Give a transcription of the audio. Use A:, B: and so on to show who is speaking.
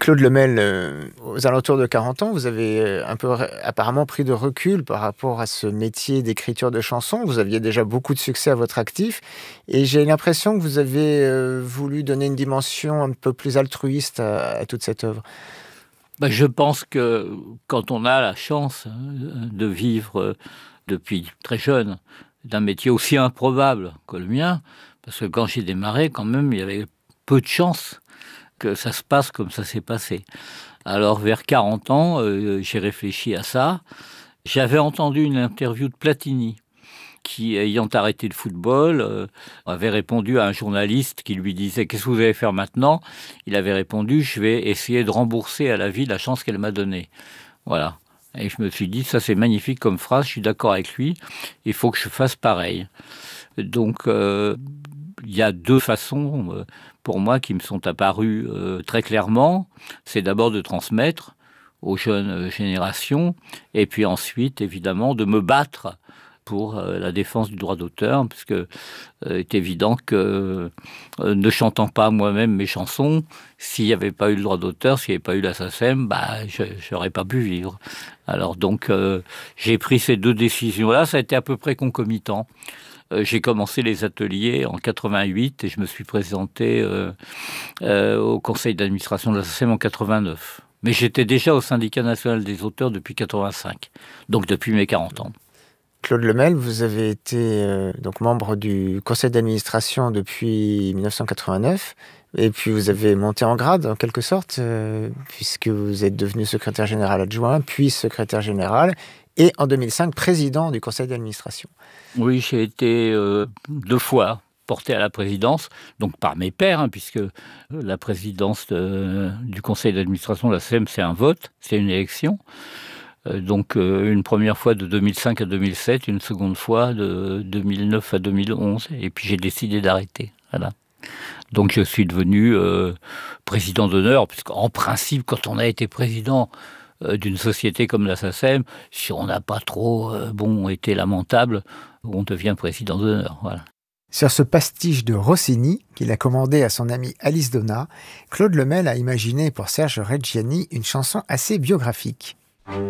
A: Claude Lemel, aux alentours de 40 ans, vous avez un peu apparemment pris de recul par rapport à ce métier d'écriture de chansons. Vous aviez déjà beaucoup de succès à votre actif et j'ai l'impression que vous avez voulu donner une dimension un peu plus altruiste à toute cette œuvre.
B: Je pense que quand on a la chance de vivre depuis très jeune d'un métier aussi improbable que le mien, parce que quand j'ai démarré, quand même, il y avait peu de chances que ça se passe comme ça s'est passé. Alors, vers 40 ans, j'ai réfléchi à ça. J'avais entendu une interview de Platini, qui, ayant arrêté le football, avait répondu à un journaliste qui lui disait « Qu'est-ce que vous allez faire maintenant ?» Il avait répondu « Je vais essayer de rembourser à la vie la chance qu'elle m'a donnée. » Voilà. Et je me suis dit « Ça, c'est magnifique comme phrase, je suis d'accord avec lui, il faut que je fasse pareil. » Donc, il y a deux façons, pour moi, qui me sont apparues très clairement. C'est d'abord de transmettre aux jeunes générations, et puis ensuite, évidemment, de me battre pour la défense du droit d'auteur, parce que est évident que ne chantant pas moi-même mes chansons, s'il n'y avait pas eu le droit d'auteur, s'il n'y avait pas eu la SACEM, je n'aurais pas pu vivre. Alors donc, j'ai pris ces deux décisions-là, ça a été à peu près concomitant. J'ai commencé les ateliers en 88 et je me suis présenté au conseil d'administration de la SACEM en 89. Mais j'étais déjà au syndicat national des auteurs depuis 85, donc depuis mes 40 ans.
A: Claude Lemel, vous avez été donc membre du conseil d'administration depuis 1989 et puis vous avez monté en grade en quelque sorte puisque vous êtes devenu secrétaire général adjoint, puis secrétaire général et en 2005 président du conseil d'administration.
B: Oui, j'ai été 2 fois porté à la présidence, donc par mes pairs, puisque la présidence du conseil d'administration de la SACEM, c'est un vote, c'est une élection. Donc une première fois de 2005 à 2007, une seconde fois de 2009 à 2011, et puis j'ai décidé d'arrêter. Voilà. Donc je suis devenu président d'honneur, puisqu'en principe, quand on a été président d'une société comme la SACEM, si on n'a pas trop été lamentable, on devient président d'honneur. Voilà.
A: Sur ce pastiche de Rossini, qu'il a commandé à son amie Alice Donna, Claude Lemel a imaginé pour Serge Reggiani une chanson assez biographique.